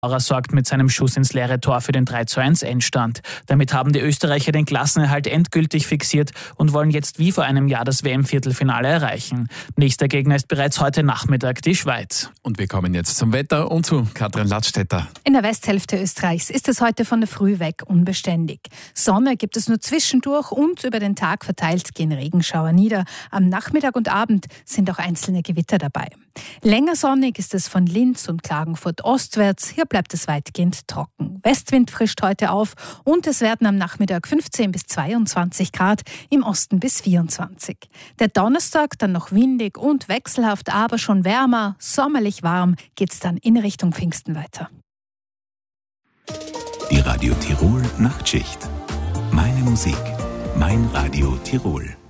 sorgt mit seinem Schuss ins leere Tor für den 3:1 Endstand. Damit haben die Österreicher den Klassenerhalt endgültig fixiert und wollen jetzt wie vor einem Jahr das WM-Viertelfinale erreichen. Nächster Gegner ist bereits heute Nachmittag die Schweiz. Und wir kommen jetzt zum Wetter und zu Katrin Ladstätter. In der Westhälfte Österreichs ist es heute von der Früh weg unbeständig. Sonne gibt es nur zwischendurch und über den Tag verteilt gehen Regenschauer nieder. Am Nachmittag und Abend sind auch einzelne Gewitter dabei. Länger sonnig ist es von Linz und Klagenfurt ostwärts. Hier bleibt es weitgehend trocken. Westwind frischt heute auf und es werden am Nachmittag 15 bis 22 Grad, im Osten bis 24. Der Donnerstag dann noch windig und wechselhaft, aber schon wärmer, sommerlich warm, geht's dann in Richtung Pfingsten weiter. Die Radio Tirol Nachtschicht. Meine Musik, mein Radio Tirol.